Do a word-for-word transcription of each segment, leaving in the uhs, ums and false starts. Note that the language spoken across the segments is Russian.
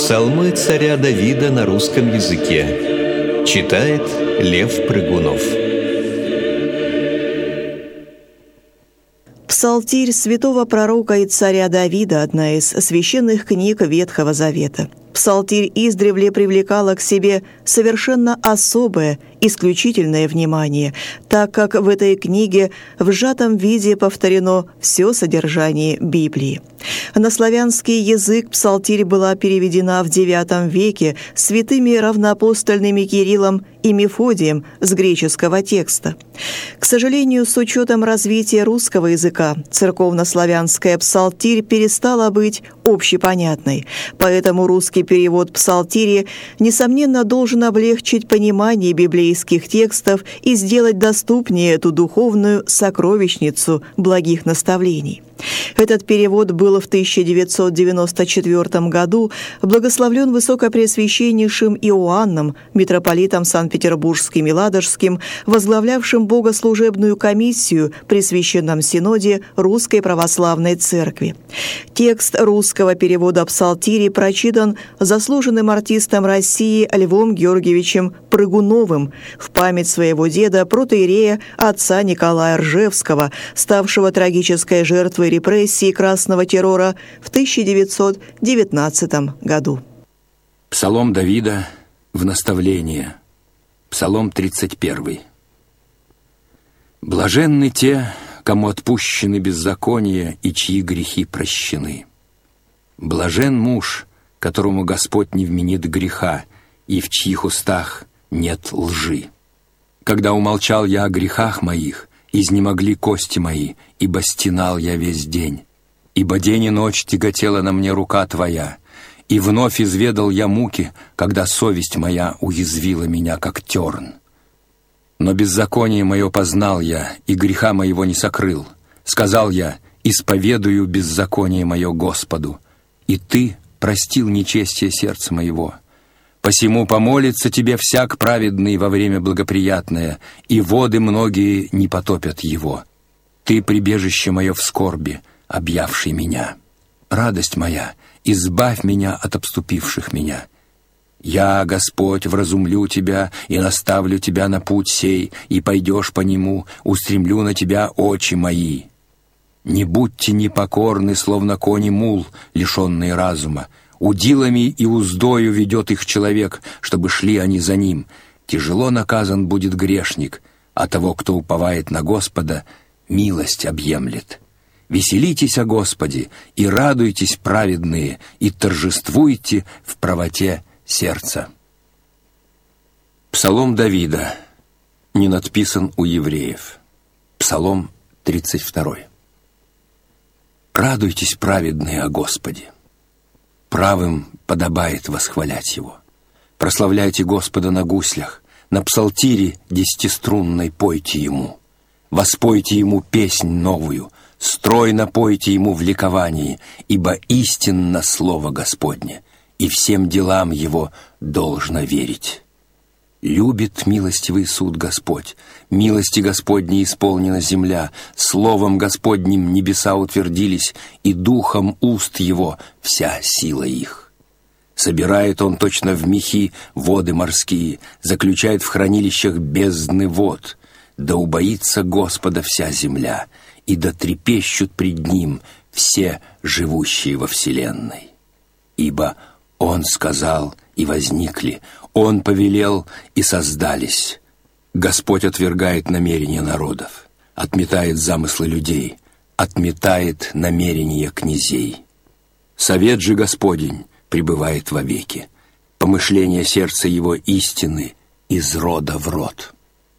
Псалмы царя Давида на русском языке. Читает Лев Прыгунов. Псалтирь святого пророка и царя Давида – одна из священных книг Ветхого Завета. Псалтирь издревле привлекала к себе совершенно особое, исключительное внимание, так как в этой книге в сжатом виде повторено все содержание Библии. На славянский язык псалтирь была переведена в девятом веке святыми равноапостольными Кириллом и Мефодием с греческого текста. К сожалению, с учетом развития русского языка, церковнославянская псалтирь перестала быть общепонятной, поэтому русский перевод псалтири, несомненно, должен облегчить понимание библейских текстов и сделать доступнее эту духовную сокровищницу благих наставлений. Этот перевод был в тысяча девятьсот девяносто четвёртом году благословлен высокопреосвященнейшим Иоанном, митрополитом Санкт-Петербургским и Ладожским, возглавлявшим богослужебную комиссию при Священном Синоде Русской Православной Церкви. Текст русского перевода псалтири прочитан заслуженным артистом России Львом Георгиевичем Прыгуновым в память своего деда протоиерея отца Николая Ржевского, ставшего трагической жертвой репрессий красного террора в тысяча девятьсот девятнадцатом году. Псалом Давида в наставление. Псалом тридцать первый. «Блаженны те, кому отпущены беззакония и чьи грехи прощены. Блажен муж, которому Господь не вменит греха, и в чьих устах нет лжи. Когда умолчал я о грехах моих, изнемогли кости мои, ибо стенал я весь день. Ибо день и ночь тяготела на мне рука Твоя, и вновь изведал я муки, когда совесть моя уязвила меня, как терн. Но беззаконие мое познал я, и греха моего не сокрыл. Сказал я: исповедую беззаконие мое Господу, и Ты простил нечестие сердца моего. Посему помолится Тебе всяк праведный во время благоприятное, и воды многие не потопят его. Ты прибежище мое в скорби, объявший меня. Радость моя, избавь меня от обступивших меня. Я, Господь, вразумлю Тебя и наставлю Тебя на путь сей, и пойдешь по нему, устремлю на Тебя очи мои. Не будьте непокорны, словно кони мул, лишенные разума. Удилами и уздою ведет их человек, чтобы шли они за ним. Тяжело наказан будет грешник, а того, кто уповает на Господа, милость объемлет. Веселитесь о Господе, и радуйтесь, праведные, и торжествуйте в правоте сердца». Псалом Давида не надписан у евреев. Псалом тридцать второй. «Радуйтесь, праведные, о Господе. Правым подобает восхвалять Его. Прославляйте Господа на гуслях, на псалтире десятиструнной пойте Ему. Воспойте Ему песнь новую, стройно пойте Ему в ликовании, ибо истинно слово Господне, и всем делам Его должно верить. Любит милостивый суд Господь, милости Господней исполнена земля, словом Господним небеса утвердились, и духом уст Его вся сила их. Собирает Он точно в мехи воды морские, заключает в хранилищах бездны вод. Да убоится Господа вся земля, и да трепещут пред Ним все живущие во вселенной. Ибо Он сказал, и возникли, Он повелел, и создались. Господь отвергает намерения народов, отметает замыслы людей, отметает намерения князей. Совет же Господень пребывает вовеки, помышления сердца Его истины из рода в род.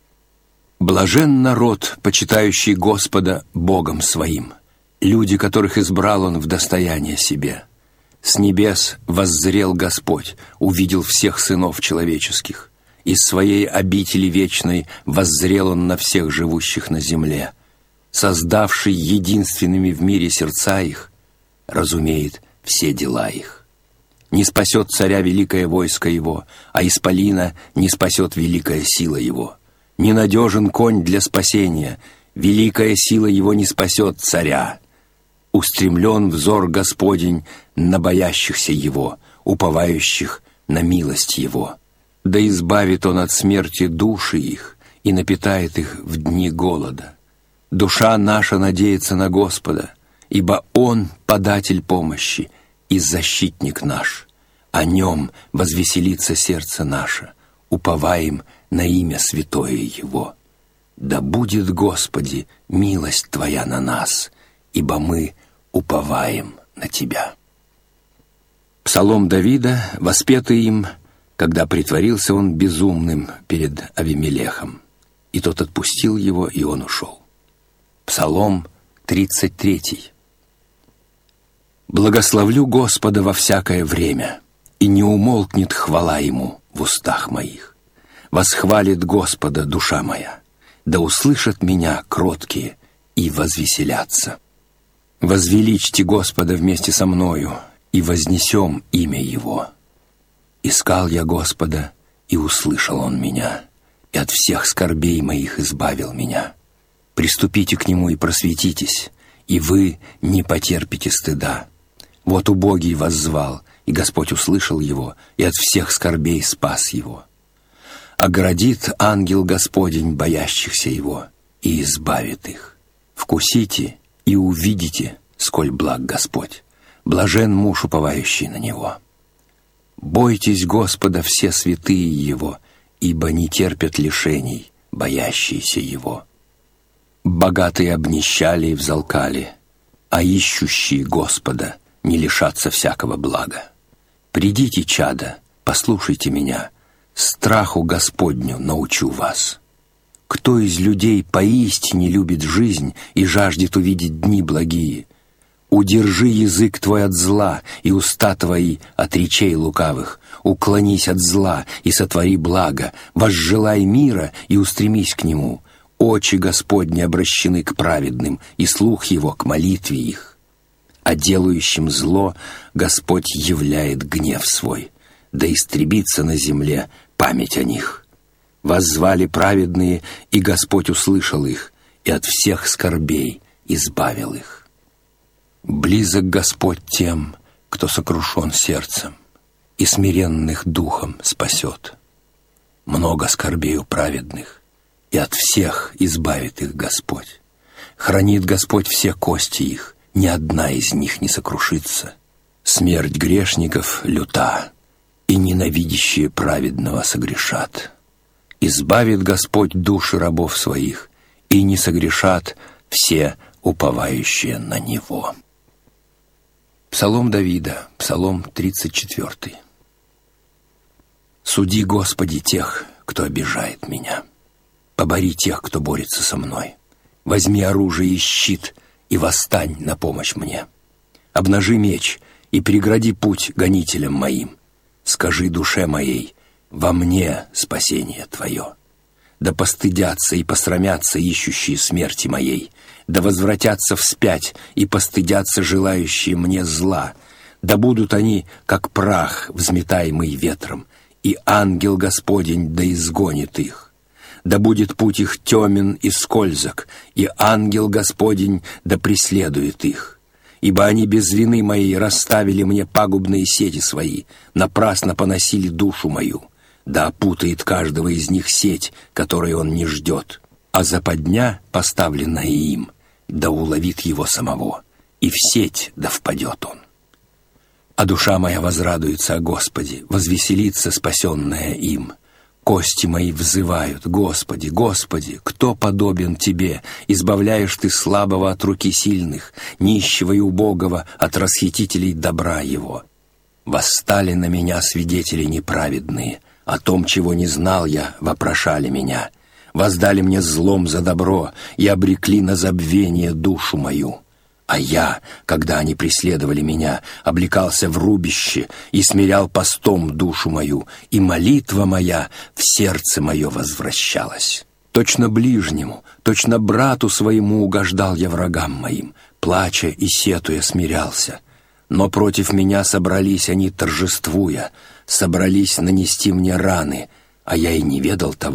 Блажен народ, почитающий Господа Богом своим, люди, которых избрал Он в достояние себе. С небес воззрел Господь, увидел всех сынов человеческих. Из своей обители вечной воззрел Он на всех живущих на земле. Создавший единственными в мире сердца их, разумеет все дела их. Не спасет царя великое войско его, а исполина не спасет великая сила его. Ненадежен конь для спасения, великая сила его не спасет царя. Устремлен взор Господень на боящихся Его, уповающих на милость Его. Да избавит Он от смерти души их и напитает их в дни голода. Душа наша надеется на Господа, ибо Он податель помощи и защитник наш. О Нем возвеселится сердце наше, уповаем на имя святое Его. Да будет, Господи, милость Твоя на нас, ибо мы уповаем на Тебя». Псалом Давида, воспетый им, когда притворился он безумным перед Авимелехом, и тот отпустил его, и он ушел. Псалом тридцать третий. «Благословлю Господа во всякое время, и не умолкнет хвала Ему в устах моих. Восхвалит Господа душа моя, да услышат меня кроткие и возвеселятся. Возвеличьте Господа вместе со мною, и вознесем имя Его. Искал я Господа, и услышал Он меня, и от всех скорбей моих избавил меня. Приступите к Нему и просветитесь, и вы не потерпите стыда. Вот убогий воззвал, и Господь услышал его, и от всех скорбей спас его. Оградит ангел Господень боящихся Его, и избавит их. Вкусите и увидите, сколь благ Господь. Блажен муж, уповающий на Него. Бойтесь Господа все святые Его, ибо не терпят лишений боящиеся Его. Богатые обнищали и взалкали, а ищущие Господа не лишатся всякого блага. Придите, чада, послушайте меня, страху Господню научу вас. Кто из людей поистине любит жизнь и жаждет увидеть дни благие? Удержи язык твой от зла и уста твои от речей лукавых. Уклонись от зла и сотвори благо, возжелай мира и устремись к нему. Очи Господни обращены к праведным, и слух его к молитве их. А делающим зло Господь являет гнев свой, да истребится на земле память о них. Воззвали праведные, и Господь услышал их, и от всех скорбей избавил их. Близок Господь тем, кто сокрушен сердцем, и смиренных духом спасет. Много скорбей у праведных, и от всех избавит их Господь. Хранит Господь все кости их, ни одна из них не сокрушится. Смерть грешников люта, и ненавидящие праведного согрешат. Избавит Господь души рабов своих, и не согрешат все уповающие на Него». Псалом Давида, Псалом тридцать четвёртый. «Суди, Господи, тех, кто обижает меня. Побори тех, кто борется со мной. Возьми оружие и щит, и восстань на помощь мне. Обнажи меч и прегради путь гонителям моим. Скажи душе моей, во мне спасение Твое. Да постыдятся и посрамятся ищущие смерти моей, да возвратятся вспять и постыдятся желающие мне зла, да будут они, как прах, взметаемый ветром, и ангел Господень да изгонит их. Да будет путь их темен и скользок, и ангел Господень да преследует их. Ибо они без вины моей расставили мне пагубные сети свои, напрасно поносили душу мою. Да опутает каждого из них сеть, которой он не ждет, а западня, поставленная им, да уловит его самого, и в сеть да впадет он. А душа моя возрадуется о Господе, возвеселится спасенная им. Кости мои взывают: Господи, Господи, кто подобен Тебе? Избавляешь Ты слабого от руки сильных, нищего и убогого от расхитителей добра его. Восстали на меня свидетели неправедные, о том, чего не знал я, вопрошали меня. Воздали мне злом за добро и обрекли на забвение душу мою. А я, когда они преследовали меня, облекался в рубище и смирял постом душу мою, и молитва моя в сердце мое возвращалась. Точно ближнему, точно брату своему угождал я врагам моим, плача и сетуя смирялся. Но против меня собрались они, торжествуя, собрались нанести мне раны, а я и не ведал того,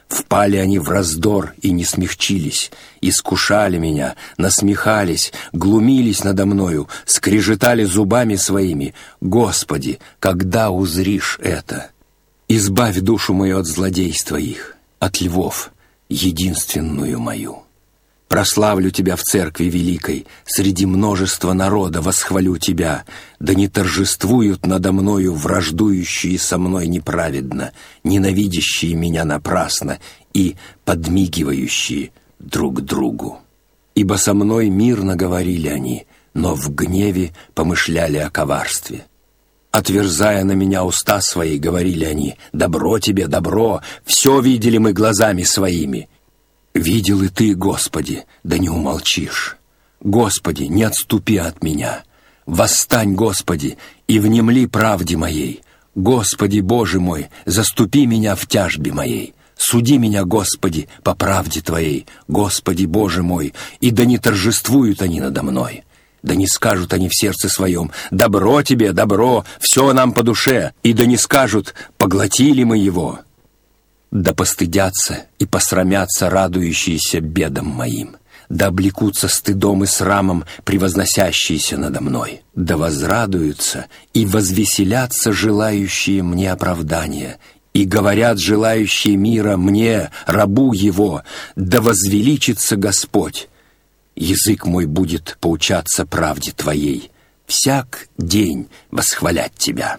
Впали они в раздор и не смягчились, искушали меня, насмехались, глумились надо мною, скрежетали зубами своими. Господи, когда узришь это? Избавь душу мою от злодейства их, от львов, единственную мою. Прославлю Тебя в церкви великой, среди множества народа восхвалю Тебя, да не торжествуют надо мною враждующие со мной неправедно, ненавидящие меня напрасно и подмигивающие друг другу. Ибо со мной мирно говорили они, но в гневе помышляли о коварстве. Отверзая на меня уста свои, говорили они: «Добро тебе, добро, все видели мы глазами своими». Видел и Ты, Господи, да не умолчишь. Господи, не отступи от меня. Восстань, Господи, и внемли правде моей. Господи, Боже мой, заступи меня в тяжбе моей. Суди меня, Господи, по правде Твоей, Господи, Боже мой, и да не торжествуют они надо мной. Да не скажут они в сердце своем: «Добро тебе, добро, все нам по душе», и да не скажут: «Поглотили мы его». Да постыдятся и посрамятся радующиеся бедам моим, да облекутся стыдом и срамом превозносящиеся надо мной, да возрадуются и возвеселятся желающие мне оправдания, и говорят желающие мира мне, рабу его: да возвеличится Господь. Язык мой будет поучаться правде Твоей, всяк день восхвалять Тебя.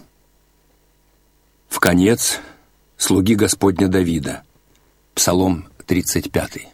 Вконец слуги Господня Давида, Псалом тридцать пятый.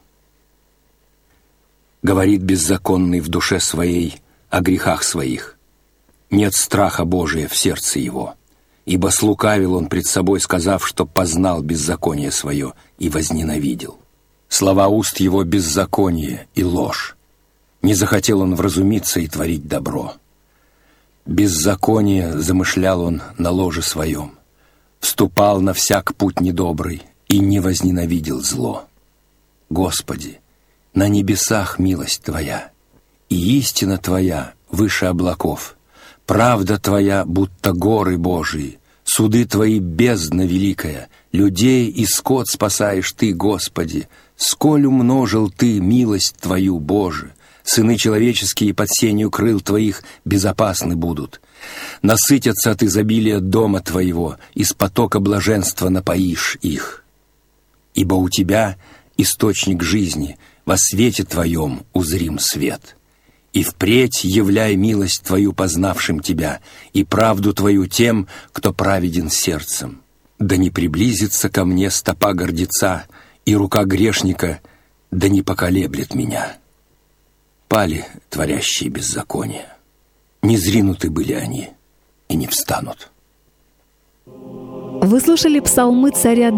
Говорит беззаконный в душе своей о грехах своих. Нет страха Божия в сердце его, ибо слукавил он пред собой, сказав, что познал беззаконие свое и возненавидел. Слова уст его беззаконие и ложь. Не захотел он вразумиться и творить добро. Беззаконие замышлял он на ложе своем, вступал на всяк путь недобрый и не возненавидел зло. Господи, на небесах милость Твоя, и истина Твоя выше облаков, правда Твоя будто горы Божии, суды Твои бездна великая, людей и скот спасаешь Ты, Господи, сколь умножил Ты милость Твою, Боже, сыны человеческие под сенью крыл Твоих безопасны будут. Насытятся от изобилия дома Твоего, из потока блаженства напоишь их. Ибо у Тебя источник жизни, во свете Твоем узрим свет. И впредь являй милость Твою познавшим Тебя и правду Твою тем, кто праведен сердцем. Да не приблизится ко мне стопа гордеца, и рука грешника да не поколеблет меня. Пали творящие беззаконие, не зринуты были они и не встанут. Вы слушали псалмы царя